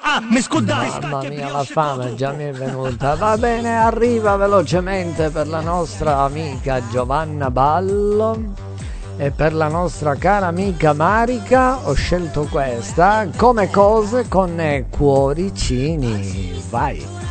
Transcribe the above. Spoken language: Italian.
mi scudai. Mamma mia, la fame già mi è venuta. Va bene, arriva velocemente per la nostra amica Giovanna Ballo e per la nostra cara amica Marica. Ho scelto questa, Come cose con cuoricini. Vai.